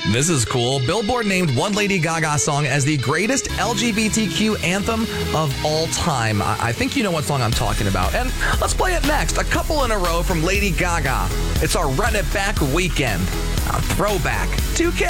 This is cool. Billboard named one Lady Gaga song as the greatest LGBTQ anthem of all time. I think you know what song I'm talking about. And let's play it next. A couple in a row from Lady Gaga. It's our Run It Back weekend. A throwback. 2K.